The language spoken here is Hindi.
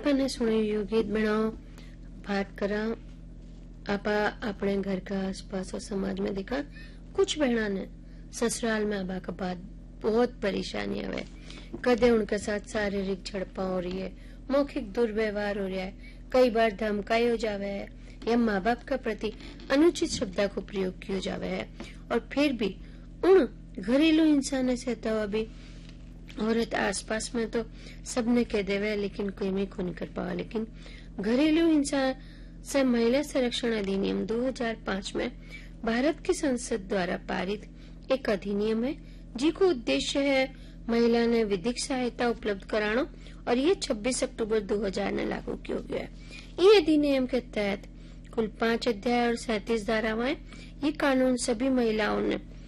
आपने सुने यो गीत बनाओ बात करा आपा अपने घर का आसपास और समाज में देखा कुछ बहना ने ससुराल में आबा के बाद बहुत परेशानी है। कदे उनके साथ शारीरिक झड़पा हो रही है, मौखिक दुर्व्यवहार हो रहा है, कई बार धमकाई हो जावे है या माँ बाप के प्रति अनुचित शब्द को प्रयोग किया जावे है। और फिर भी उन घरेलू इंसान से हता भी औरत आसपास में तो सबने कह देवे लेकिन कोई में को नहीं कर पावा। लेकिन घरेलू हिंसा से महिला संरक्षण अधिनियम 2005 में भारत की संसद द्वारा पारित एक अधिनियम है जिसको उद्देश्य है महिला ने विधिक सहायता उपलब्ध कराना और ये 26 अक्टूबर 2000 में लागू किया गया है। ये अधिनियम के तहत कुल 5 अध्याय और 37 धारावां। ये कानून सभी महिलाओं ने